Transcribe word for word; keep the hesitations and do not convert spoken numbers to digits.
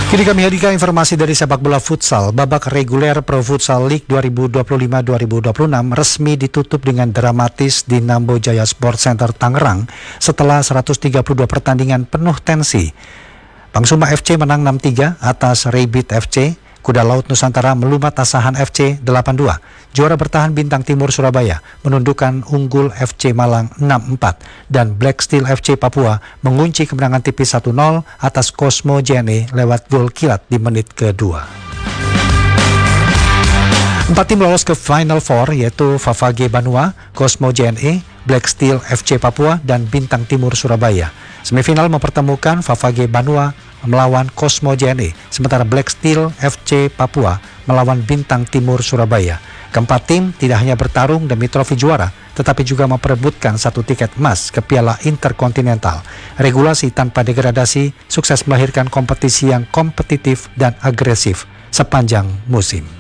Kini kami hadirkan informasi dari sepak bola futsal. Babak reguler Pro Futsal League dua ribu dua puluh lima dua ribu dua puluh enam resmi ditutup dengan dramatis di Nambo Jaya Sport Center Tangerang setelah seratus tiga puluh dua pertandingan penuh tensi. Pangsuma F C menang enam tiga atas Rabbit F C. Kuda Laut Nusantara melumat Asahan F C delapan dua. Juara bertahan Bintang Timur Surabaya menundukkan Unggul F C Malang enam empat. Dan Black Steel F C Papua mengunci kemenangan tipis satu nol atas Cosmo J N E lewat gol kilat di menit kedua. Empat tim lolos ke Final Four yaitu Favage Banua, Cosmo J N E, Black Steel F C Papua, dan Bintang Timur Surabaya. Semifinal mempertemukan Favage Banua melawan Cosmo J N E, sementara Black Steel F C Papua melawan Bintang Timur Surabaya. Keempat tim tidak hanya bertarung demi trofi juara, tetapi juga memperebutkan satu tiket emas ke Piala Interkontinental. Regulasi tanpa degradasi sukses melahirkan kompetisi yang kompetitif dan agresif sepanjang musim.